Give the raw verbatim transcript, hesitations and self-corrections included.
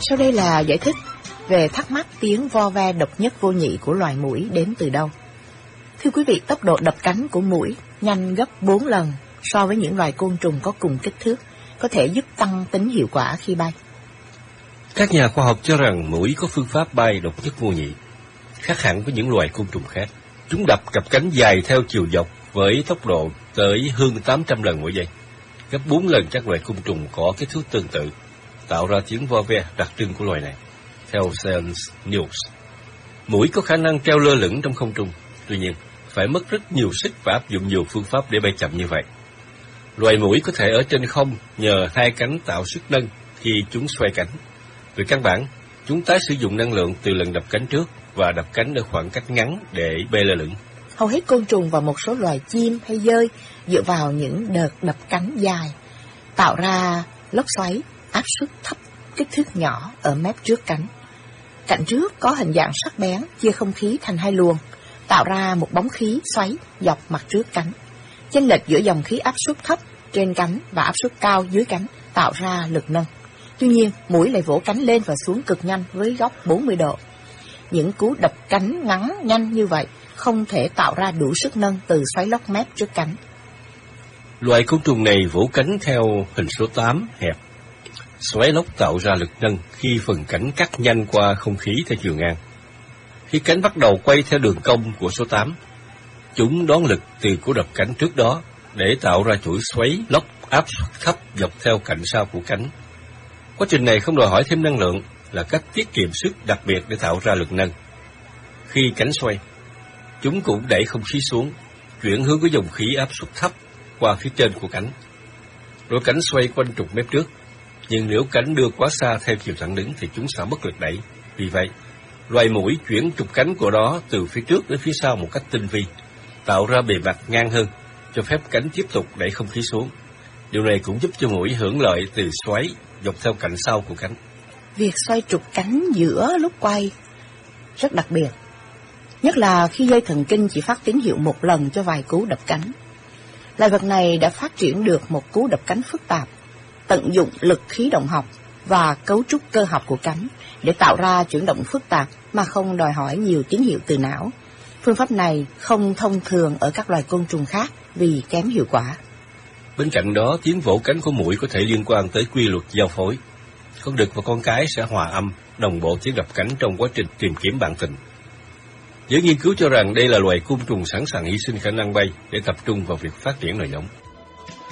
Sau đây là giải thích về thắc mắc tiếng vo ve độc nhất vô nhị của loài muỗi đến từ đâu. Thưa quý vị, tốc độ đập cánh của muỗi nhanh gấp bốn lần so với những loài côn trùng có cùng kích thước, có thể giúp tăng tính hiệu quả khi bay. Các nhà khoa học cho rằng muỗi có phương pháp bay độc nhất vô nhị, khác hẳn với những loài côn trùng khác. Chúng đập cặp cánh dài theo chiều dọc với tốc độ tới hơn tám trăm lần mỗi giây, gấp bốn lần các loài côn trùng có kích thước tương tự, tạo ra tiếng vo ve đặc trưng của loài này. Theo Science News, muỗi có khả năng treo lơ lửng trong không trung, tuy nhiên phải mất rất nhiều sức và áp dụng nhiều phương pháp để bay chậm như vậy. Loài muỗi có thể ở trên không nhờ hai cánh tạo sức nâng khi chúng xoay cánh. Về căn bản, chúng tái sử dụng năng lượng từ lần đập cánh trước và đập cánh ở khoảng cách ngắn để bay lơ lửng. Hầu hết côn trùng và một số loài chim hay dơi dựa vào những đợt đập cánh dài, tạo ra lốc xoáy áp suất thấp kích thước nhỏ ở mép trước cánh. Cạnh trước có hình dạng sắc bén chia không khí thành hai luồng, tạo ra một bóng khí xoáy dọc mặt trước cánh. Chênh lệch giữa dòng khí áp suất thấp trên cánh và áp suất cao dưới cánh tạo ra lực nâng. Tuy nhiên, muỗi lại vỗ cánh lên và xuống cực nhanh với góc bốn mươi độ. Những cú đập cánh ngắn nhanh như vậy không thể tạo ra đủ sức nâng từ xoáy lốc mép trước cánh. Loài côn trùng này vỗ cánh theo hình số tám hẹp. Xoáy lốc tạo ra lực nâng khi phần cánh cắt nhanh qua không khí theo chiều ngang. Khi cánh bắt đầu quay theo đường cong của số tám, chúng đón lực từ cú đập cánh trước đó để tạo ra chuỗi xoáy lốc áp suất thấp dọc theo cạnh sau của cánh. Quá trình này không đòi hỏi thêm năng lượng, là cách tiết kiệm sức đặc biệt để tạo ra lực nâng. Khi cánh xoay, chúng cũng đẩy không khí xuống, chuyển hướng của dòng khí áp suất thấp qua phía trên của cánh. Rồi cánh xoay quanh trục mép trước, nhưng nếu cánh đưa quá xa theo chiều thẳng đứng thì chúng sẽ mất lực đẩy. Vì vậy, loài muỗi chuyển trục cánh của nó từ phía trước đến phía sau một cách tinh vi, tạo ra bề mặt ngang hơn, cho phép cánh tiếp tục đẩy không khí xuống. Điều này cũng giúp cho muỗi hưởng lợi từ xoáy dọc theo cạnh sau của cánh. Việc xoay trục cánh giữa lúc quay rất đặc biệt, nhất là khi dây thần kinh chỉ phát tín hiệu một lần cho vài cú đập cánh. Loài vật này đã phát triển được một cú đập cánh phức tạp, tận dụng lực khí động học và cấu trúc cơ học của cánh để tạo ra chuyển động phức tạp mà không đòi hỏi nhiều tín hiệu từ não. Phương pháp này không thông thường ở các loài côn trùng khác vì kém hiệu quả. Bên cạnh đó, tiếng vỗ cánh của muỗi có thể liên quan tới quy luật giao phối. Con đực và con cái sẽ hòa âm, đồng bộ tiếng đập cánh trong quá trình tìm kiếm bạn tình. Giới nghiên cứu cho rằng đây là loài côn trùng sẵn sàng hy sinh khả năng bay để tập trung vào việc phát triển nòi giống.